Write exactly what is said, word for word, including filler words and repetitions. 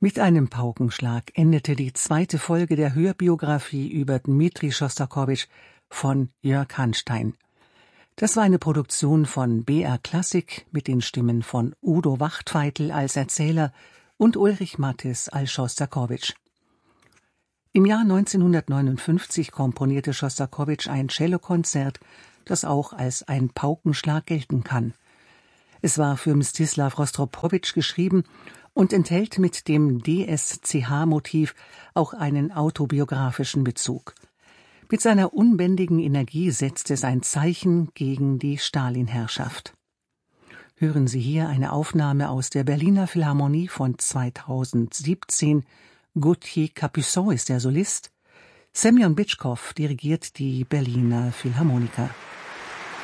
Mit einem Paukenschlag endete die zweite Folge der Hörbiografie über Dmitri Schostakowitsch von Jörg Hanstein. Das war eine Produktion von B R Klassik mit den Stimmen von Udo Wachtfeitel als Erzähler und Ulrich Mattes als Schostakowitsch. Im Jahr neunzehnhundertneunundfünfzig komponierte Schostakowitsch ein Cellokonzert, das auch als ein Paukenschlag gelten kann. Es war für Mstislav Rostropowitsch geschrieben und enthält mit dem D S C H-Motiv auch einen autobiografischen Bezug. Mit seiner unbändigen Energie setzt es ein Zeichen gegen die Stalin-Herrschaft. Hören Sie hier eine Aufnahme aus der Berliner Philharmonie von zweitausendsiebzehn. Gauthier Capuçon ist der Solist. Semyon Bitschkow dirigiert die Berliner Philharmoniker.